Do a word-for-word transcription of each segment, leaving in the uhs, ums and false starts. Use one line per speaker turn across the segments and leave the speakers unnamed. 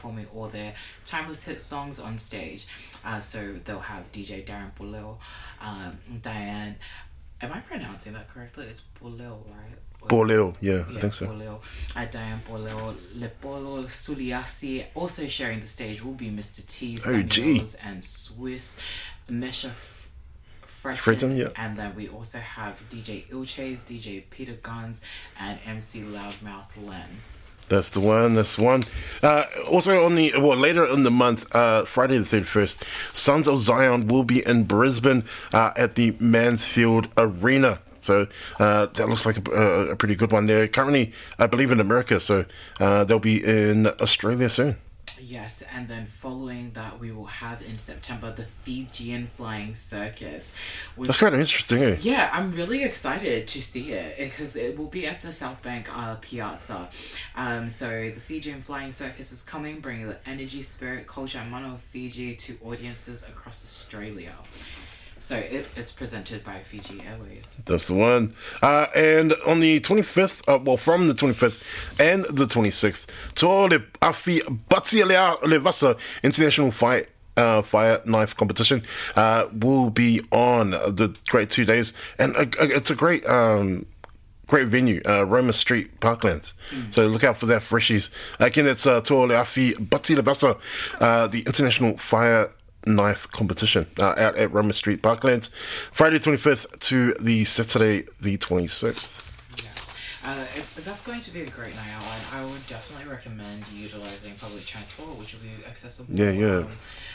performing all their timeless hit songs on stage. Uh, so they'll have D J Darren Boulel, um, Diane. Am I pronouncing that correctly? It's Boulel, right?
Boulel, yeah,
yeah,
I think so.
Boulel. Uh, Diane Boulel, Lepolo Suliasi. Also sharing the stage will be Mister T,
Oh, gee.
Samuels, and Swiss, Mesha Fretten,
Fretten, yeah.
and then we also have D J Ilchase, D J Peter Guns, and M C Loudmouth Len.
That's the one. That's one. Uh, also on the well later in the month, uh, Friday the thirty first, Sons of Zion will be in Brisbane uh, at the Mansfield Arena. So uh, that looks like a, a pretty good one. They're currently, I believe, in America, so uh, they'll be in Australia soon.
Yes, and then following that, we will have in September the Fijian Flying Circus. Which,
That's kind of interesting, eh?
yeah, I'm really excited to see it because it will be at the South Bank uh, Piazza. Um, so the Fijian Flying Circus is coming, bringing the energy, spirit, culture, and mana of Fiji to audiences across Australia. So it, it's presented by Fiji Airways.
That's the one. Uh, and on the twenty-fifth, uh, well, from the twenty-fifth and the twenty-sixth, Tō le Awhi Batia le Vasa International Fight uh, Fire Knife Competition uh, will be on the great two days. And uh, it's a great... Um, Great venue, uh, Roma Street, Parklands. Mm. So look out for that, freshies. Again, it's uh, Tō le Awhi Batia le Vasa, uh, the International Fire Knife Competition uh, out at Roma Street, Parklands, Friday twenty-fifth to the Saturday the twenty-sixth.
Yeah. Uh, it, that's going to be a great night out, and I would definitely recommend utilising public transport, which will be accessible.
Yeah, yeah. Um,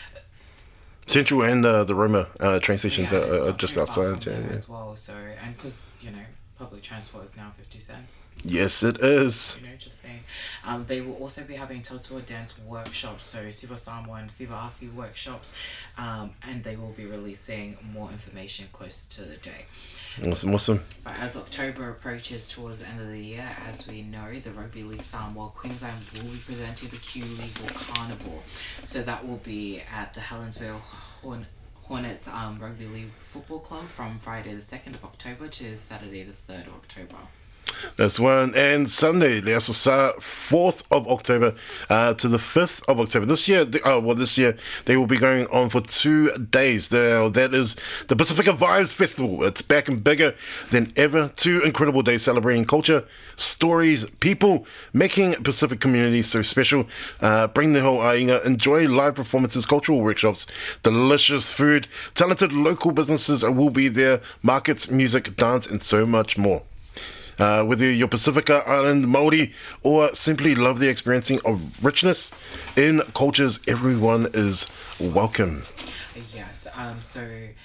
Central and uh, the Roma uh, train stations
yeah,
are, are just outside. Yeah, yeah.
As well, so, and because, you know, public transport is now fifty cents.
Yes, it is.
You know, just saying. Um, they will also be having Tautua dance workshops, so Siva Samoa and Siva Afi workshops, um, and they will be releasing more information closer to the day.
Awesome, awesome.
But as October approaches towards the end of the year, as we know, the Rugby League Samoa Queensland will be presenting the Q League Carnival. So that will be at the Helensville Horn- Hornets um, Rugby League Football Club from Friday the second of October to Saturday the third of October.
That's one. And Sunday, the Asasa, fourth of October uh, to the fifth of October. This year, oh, well, this year, they will be going on for two days. There, that is the Pacifica Vibes Festival. It's back and bigger than ever. Two incredible days celebrating culture, stories, people, making Pacific communities so special. Uh, bring the whole ainga, enjoy live performances, cultural workshops, delicious food, talented local businesses will be there, markets, music, dance, and so much more. Uh, whether you're Pacifica Island Māori or simply love the experiencing of richness in cultures, everyone is welcome.
Yes, um, so...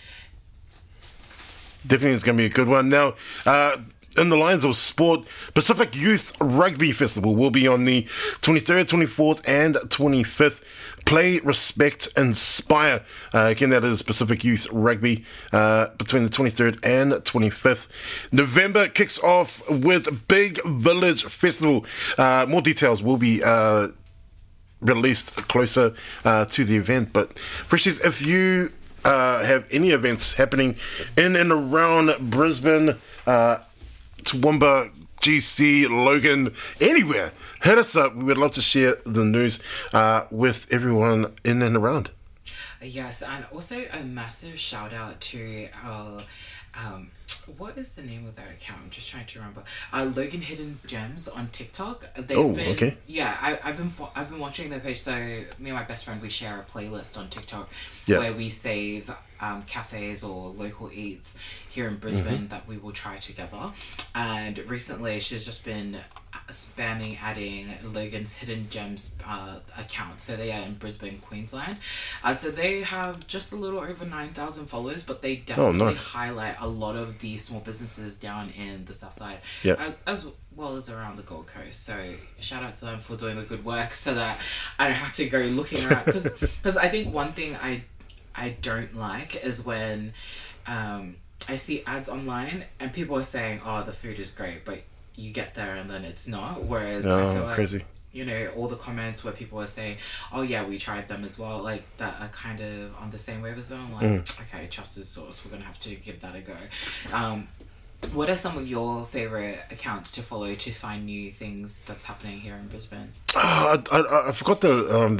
Definitely it's going to be a good one. Now, uh, in the lines of sport, Pacific Youth Rugby Festival will be on the twenty-third, twenty-fourth and twenty-fifth. Play, respect, inspire. Uh, again, that is Pacific Youth Rugby uh, between the twenty-third and twenty-fifth. November kicks off with Big Village Festival. Uh, more details will be uh, released closer uh, to the event. But, Freshies, if you uh, have any events happening in and around Brisbane, uh, Toowoomba, G C, Logan, anywhere, hit us up. We would love to share the news uh, with everyone in and around.
Yes, and also a massive shout out to our, um, what is the name of that account? I'm just trying to remember. Uh, Logan Hidden Gems on TikTok. They've
oh,
been,
okay.
Yeah, I, I've been I've been watching their page. So me and my best friend, we share a playlist on TikTok
yeah.
where we save um, cafes or local eats here in Brisbane mm-hmm. that we will try together. And recently, she's just been spamming adding Logan's Hidden Gems uh, account. So they are in Brisbane, Queensland. Uh, so they have just a little over nine thousand followers, but they definitely oh, nice. highlight a lot of the small businesses down in the south side,
yep.
as, as well as around the Gold Coast. So shout out to them for doing the good work so that I don't have to go looking around. Because I think one thing I, I don't like is when um, I see ads online and people are saying, oh, the food is great, but you get there and then it's not. Whereas
oh,
I feel like,
crazy.
you know, all the comments where people are saying, oh yeah, we tried them as well, like that are kind of on the same wave as them. I'm like, mm. okay, trusted source, we're gonna have to give that a go. Um, What are some of your favourite accounts to follow to find new things that's happening here in Brisbane?
Uh, I, I I forgot the um